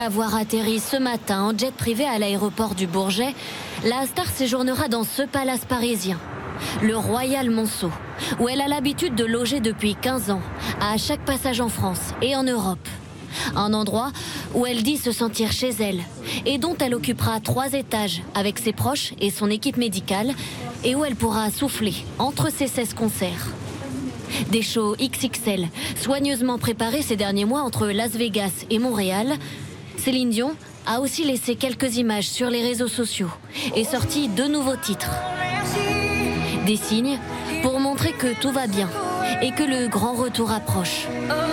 Avoir atterri ce matin en jet privé à l'aéroport du Bourget, la star séjournera dans ce palace parisien, le Royal Monceau, où elle a l'habitude de loger depuis 15 ans, à chaque passage en France et en Europe. Un endroit où elle dit se sentir chez elle et dont elle occupera 3 étages avec ses proches et son équipe médicale et où elle pourra souffler entre ses 16 concerts. Des shows XXL, soigneusement préparés ces derniers mois entre Las Vegas et Montréal. Céline Dion a aussi laissé quelques images sur les réseaux sociaux et sorti 2 nouveaux titres. Des signes pour montrer que tout va bien et que le grand retour approche.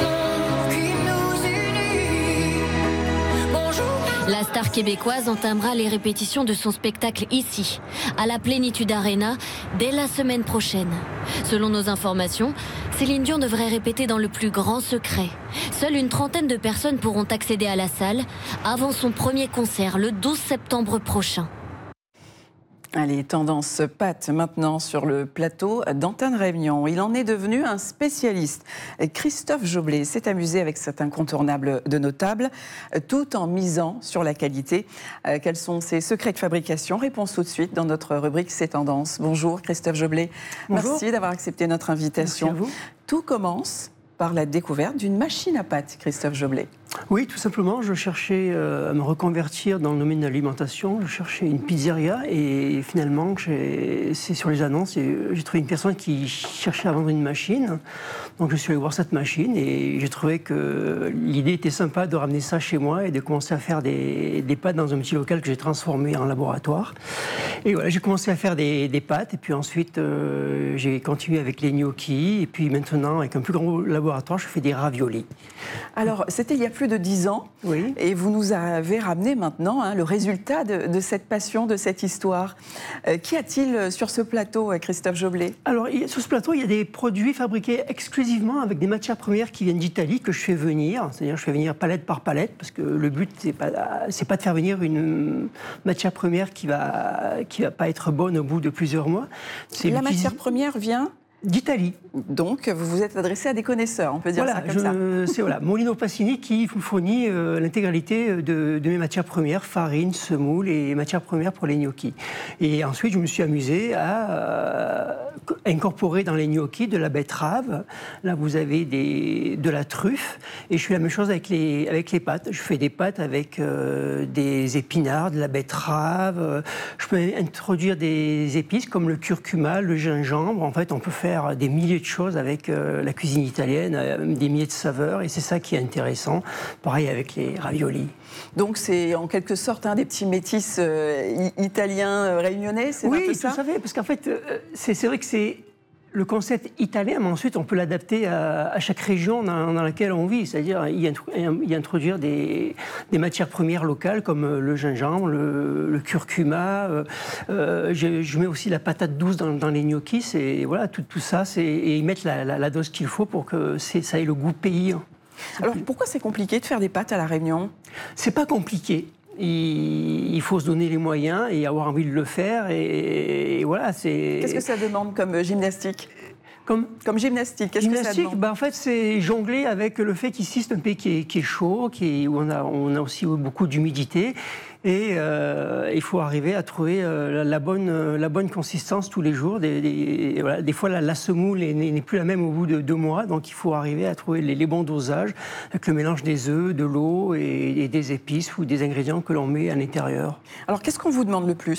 La star québécoise entamera les répétitions de son spectacle ici, à la Plénitude Arena, dès la semaine prochaine. Selon nos informations, Céline Dion devrait répéter dans le plus grand secret. Seule une trentaine de personnes pourront accéder à la salle avant son premier concert le 12 septembre prochain. Allez, tendance pâte maintenant sur le plateau d'Antenne Réunion. Il en est devenu un spécialiste. Christophe Joblé s'est amusé avec cet incontournable de nos tables, tout en misant sur la qualité. Quels sont ses secrets de fabrication? Réponse tout de suite dans notre rubrique C'est Tendance. Bonjour Christophe Joblé. Bonjour. Merci d'avoir accepté notre invitation. Merci à vous. Tout commence par la découverte d'une machine à pâte, Christophe Joblé. Oui, tout simplement, je cherchais à me reconvertir dans le domaine de l'alimentation. Je cherchais une pizzeria et finalement, c'est sur les annonces, j'ai trouvé une personne qui cherchait à vendre une machine. Donc je suis allé voir cette machine et j'ai trouvé que l'idée était sympa de ramener ça chez moi et de commencer à faire des pâtes dans un petit local que j'ai transformé en laboratoire. Et voilà, j'ai commencé à faire des pâtes et puis ensuite j'ai continué avec les gnocchis et puis maintenant, avec un plus grand laboratoire, je fais des raviolis. Alors, c'était il y a plus de 10 ans, oui. Et vous nous avez ramené maintenant le résultat de cette passion, de cette histoire. Qu'y a-t-il sur ce plateau, Christophe Joblé? Alors, sur ce plateau, il y a des produits fabriqués exclusivement avec des matières premières qui viennent d'Italie, que je fais venir. C'est-à-dire, je fais venir palette par palette, parce que le but, c'est pas de faire venir une matière première qui va pas être bonne au bout de plusieurs mois. La matière première vient d'Italie. Donc, vous vous êtes adressé à des connaisseurs, on peut dire ça comme ça. C'est Molino Passini qui vous fournit l'intégralité de mes matières premières, farine, semoule et matières premières pour les gnocchis. Et ensuite, je me suis amusé à incorporer dans les gnocchis de la betterave. Là, vous avez de la truffe. Et je fais la même chose avec les pâtes. Je fais des pâtes avec des épinards, de la betterave. Je peux introduire des épices comme le curcuma, le gingembre. En fait, on peut faire des milliers de choses avec la cuisine italienne, des milliers de saveurs, et c'est ça qui est intéressant. Pareil avec les raviolis. Donc c'est en quelque sorte des petits métis italiens réunionnais, c'est un peu ça? Oui, tout à fait, parce qu'en fait, c'est vrai que c'est le concept italien, mais ensuite on peut l'adapter à chaque région dans laquelle on vit, c'est-à-dire y introduire des matières premières locales comme le gingembre, le curcuma. Je mets aussi la patate douce dans les gnocchis. Voilà, tout ça, et y mettre la dose qu'il faut pour que ça ait le goût paysan. Alors pourquoi c'est compliqué de faire des pâtes à La Réunion? C'est pas compliqué. Il faut se donner les moyens et avoir envie de le faire. Et voilà, c'est... Qu'est-ce que ça demande comme gymnastique? Comme gymnastique, qu'est-ce que ça demande? En fait, c'est jongler avec le fait qu'ici, c'est un pays qui est chaud, où on a aussi beaucoup d'humidité. Et il faut arriver à trouver la bonne consistance tous les jours. Voilà, des fois, la semoule n'est plus la même au bout de 2 mois. Donc, il faut arriver à trouver les bons dosages avec le mélange des œufs, de l'eau et des épices ou des ingrédients que l'on met à l'intérieur. Alors, qu'est-ce qu'on vous demande le plus ?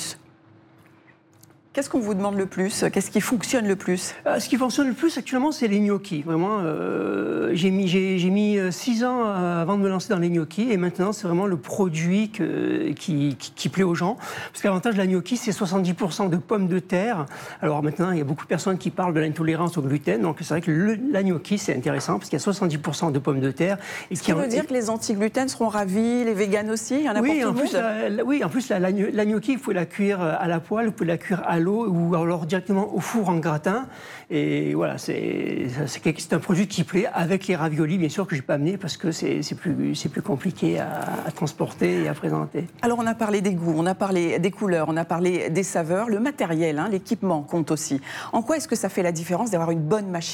Qu'est-ce qu'on vous demande le plus? Qu'est-ce qui fonctionne le plus? Ce qui fonctionne le plus actuellement, c'est les gnocchis. Vraiment, j'ai mis 6 ans avant de me lancer dans les gnocchis, et maintenant c'est vraiment le produit qui plaît aux gens. Parce que l'avantage de la gnocchi, c'est 70% de pommes de terre. Alors maintenant, il y a beaucoup de personnes qui parlent de l'intolérance au gluten, donc c'est vrai que la gnocchi, c'est intéressant parce qu'il y a 70% de pommes de terre. Ce qui veut dire que les anti-gluten seront ravis, les véganes aussi, il y en a pour tout le monde. Oui, en plus, la gnocchi, il faut la cuire à la poêle, vous pouvez la cuire à l'eau ou alors directement au four en gratin. Et voilà, c'est un produit qui plaît avec les raviolis, bien sûr, que je n'ai pas amené parce que c'est plus compliqué à transporter et à présenter. Alors, on a parlé des goûts, on a parlé des couleurs, on a parlé des saveurs. Le matériel, l'équipement compte aussi. En quoi est-ce que ça fait la différence d'avoir une bonne machine à pâte ?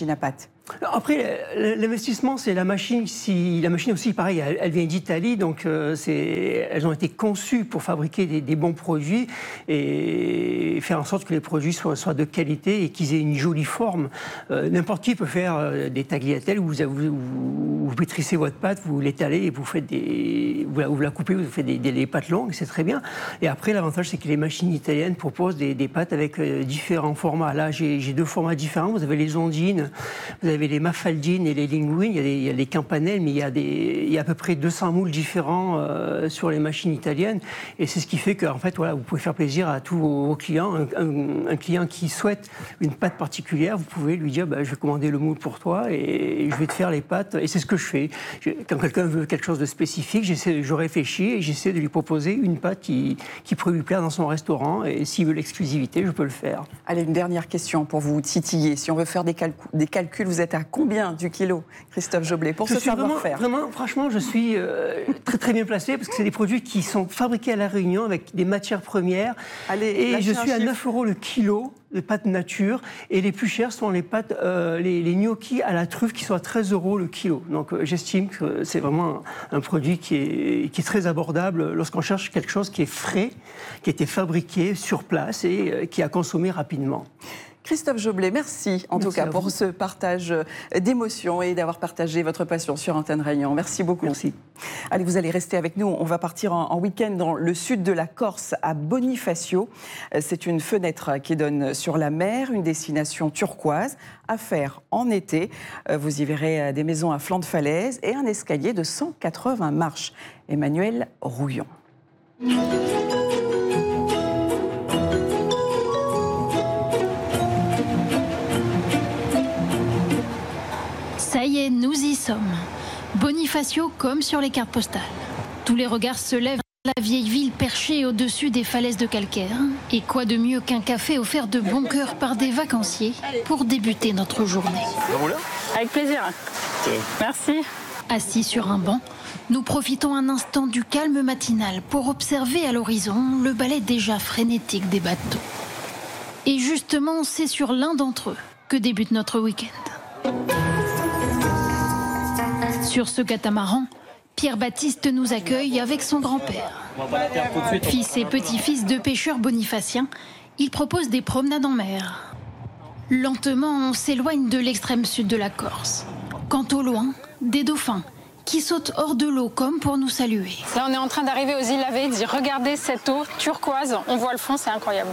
Après, l'investissement, c'est la machine. Si la machine aussi, pareil, elle vient d'Italie, donc elles ont été conçues pour fabriquer des bons produits et faire en sorte que les produits soient de qualité et qu'ils aient une jolie forme. N'importe qui peut faire des tagliatelles où vous pétrissez votre pâte, vous l'étalez et vous la coupez, vous faites des pâtes longues, c'est très bien. Et après, l'avantage, c'est que les machines italiennes proposent des pâtes avec différents formats. Là, j'ai 2 formats différents. Vous avez les ondines, vous avez les mafaldines et les linguines, il y a des campanelles, mais il y a à peu près 200 moules différents sur les machines italiennes. Et c'est ce qui fait que, en fait, voilà, vous pouvez faire plaisir à tous vos clients. Un client qui souhaite une pâte particulière, vous pouvez lui dire, je vais commander le moule pour toi et je vais te faire les pâtes. Et c'est ce que je fais. Quand quelqu'un veut quelque chose de spécifique, je réfléchis et j'essaie de lui proposer une pâte qui pourrait lui plaire dans son restaurant. Et s'il veut l'exclusivité, je peux le faire. Allez, une dernière question pour vous titiller. Si on veut faire des calculs, vous êtes à combien du kilo, Christophe Joblet, pour ce savoir-faire? Vraiment, franchement, je suis très très bien placé parce que c'est des produits qui sont fabriqués à La Réunion avec des matières premières. Allez, et je suis à 9 € le kilo de pâtes nature. Et les plus chères sont les pâtes, les gnocchis à la truffe qui sont à 13 € le kilo. Donc j'estime que c'est vraiment un produit qui est très abordable lorsqu'on cherche quelque chose qui est frais, qui a été fabriqué sur place et qui a consommé rapidement. Christophe Joblet, merci en tout cas pour ce partage d'émotions et d'avoir partagé votre passion sur Antenne Réunion. Merci beaucoup. Merci. Allez, vous allez rester avec nous. On va partir en week-end dans le sud de la Corse, à Bonifacio. C'est une fenêtre qui donne sur la mer, une destination turquoise à faire en été. Vous y verrez des maisons à flanc de falaise et un escalier de 180 marches. Emmanuel Rouillon. Ça y est, nous y sommes. Bonifacio comme sur les cartes postales. Tous les regards se lèvent vers la vieille ville perchée au-dessus des falaises de calcaire. Et quoi de mieux qu'un café offert de bon cœur par des vacanciers pour débuter notre journée. Avec plaisir. Merci. Assis sur un banc, nous profitons un instant du calme matinal pour observer à l'horizon le balai déjà frénétique des bateaux. Et justement, c'est sur l'un d'entre eux que débute notre week-end. Sur ce catamaran, Pierre-Baptiste nous accueille avec son grand-père. Fils et petit-fils de pêcheurs bonifaciens, il propose des promenades en mer. Lentement, on s'éloigne de l'extrême sud de la Corse. Quant au loin, des dauphins qui sautent hors de l'eau comme pour nous saluer. Là, on est en train d'arriver aux îles Lavédie. Regardez cette eau turquoise. On voit le fond, c'est incroyable.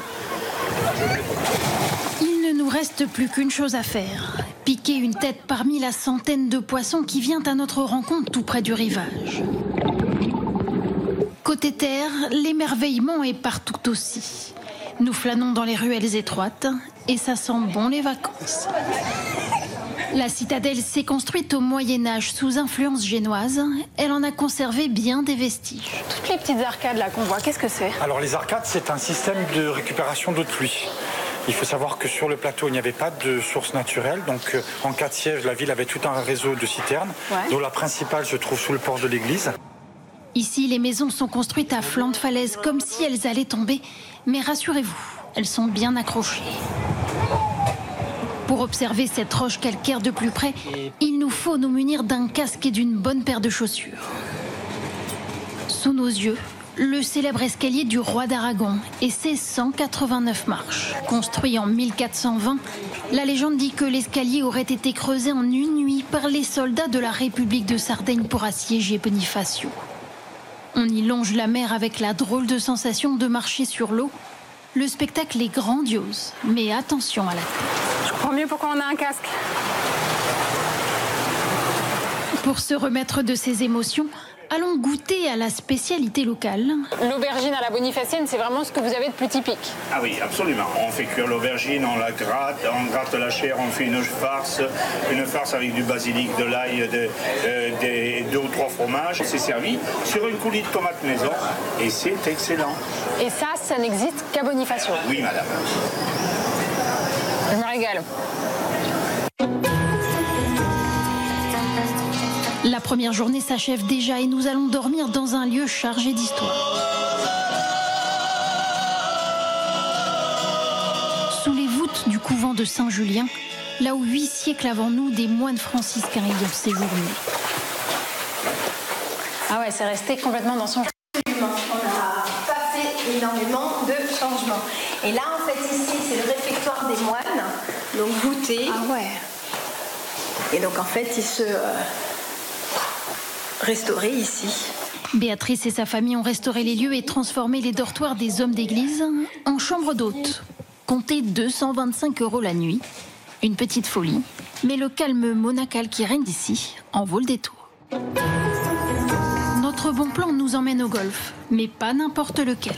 Il ne nous reste plus qu'une chose à faire. Piquer une tête parmi la centaine de poissons qui vient à notre rencontre tout près du rivage. Côté terre, l'émerveillement est partout aussi. Nous flânons dans les ruelles étroites et ça sent bon les vacances. La citadelle s'est construite au Moyen-Âge sous influence génoise. Elle en a conservé bien des vestiges. Toutes les petites arcades là qu'on voit, qu'est-ce que c'est? Alors les arcades, c'est un système de récupération d'eau de pluie. Il faut savoir que sur le plateau, il n'y avait pas de source naturelle. Donc en cas de siège, la ville avait tout un réseau de citernes, dont la principale se trouve sous le port de l'église. Ici, les maisons sont construites à flanc de falaise, comme si elles allaient tomber. Mais rassurez-vous, elles sont bien accrochées. Pour observer cette roche calcaire de plus près, il nous faut nous munir d'un casque et d'une bonne paire de chaussures. Sous nos yeux, le célèbre escalier du roi d'Aragon et ses 189 marches. Construit en 1420, la légende dit que l'escalier aurait été creusé en une nuit par les soldats de la République de Sardaigne pour assiéger Bonifacio. On y longe la mer avec la drôle de sensation de marcher sur l'eau. Le spectacle est grandiose, mais attention à la tête. Je comprends mieux pourquoi on a un casque. Pour se remettre de ses émotions, allons goûter à la spécialité locale. L'aubergine à la bonifacienne, c'est vraiment ce que vous avez de plus typique. Ah oui, absolument. On fait cuire l'aubergine, on la gratte, on gratte la chair, on fait une farce avec du basilic, de l'ail, 2 ou 3 fromages. C'est servi sur une coulis de tomates maison et c'est excellent. Et ça n'existe qu'à Bonifacio. Oui, madame. Je me régale. La première journée s'achève déjà et nous allons dormir dans un lieu chargé d'histoire. Sous les voûtes du couvent de Saint-Julien, là où 8 siècles avant nous, des moines franciscains y ont séjourné. Ah ouais, c'est resté complètement dans son... Absolument, on n'a pas fait énormément de changements. Et là, en fait, ici, c'est le réfectoire des moines, donc voûté. Ah ouais. Et donc, en fait, il se restaurait ici. Béatrice et sa famille ont restauré les lieux et transformé les dortoirs des hommes d'église en chambres d'hôtes. Comptez 225 € la nuit. Une petite folie, mais le calme monacal qui règne ici en vaut le détour. Notre bon plan nous emmène au golf, mais pas n'importe lequel.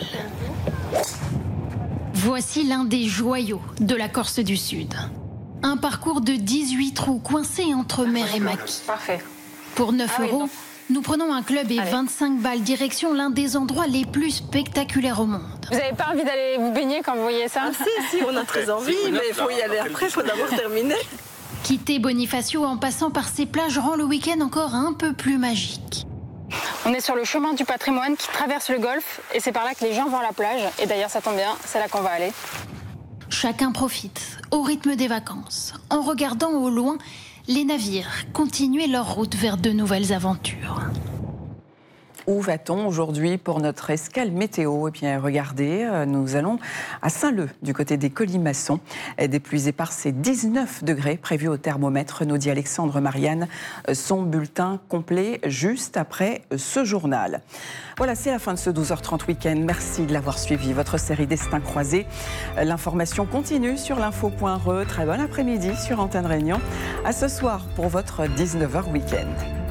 Voici l'un des joyaux de la Corse du Sud. Un parcours de 18 trous coincés entre mer et maquis. Parfait. Pour 9 €, nous prenons un club et 25 balles direction l'un des endroits les plus spectaculaires au monde. Vous n'avez pas envie d'aller vous baigner quand vous voyez ça? Si, on a très envie, mais il faut y aller après, il faut d'abord terminer. Quitter Bonifacio en passant par ces plages rend le week-end encore un peu plus magique. On est sur le chemin du patrimoine qui traverse le golfe et c'est par là que les gens vont à la plage. Et d'ailleurs, ça tombe bien, c'est là qu'on va aller. Chacun profite, au rythme des vacances, en regardant au loin les navires continuer leur route vers de nouvelles aventures. Où va-t-on aujourd'hui pour notre escale météo? Eh bien, regardez, nous allons à Saint-Leu, du côté des Colimaçons. Des pluies éparses et 19 degrés prévus au thermomètre, nous dit Alexandre Marianne. Son bulletin complet juste après ce journal. Voilà, c'est la fin de ce 12h30 week-end. Merci de l'avoir suivi, votre série Destin croisé. L'information continue sur l'info.re. Très bon après-midi sur Antenne Réunion. À ce soir pour votre 19h week-end.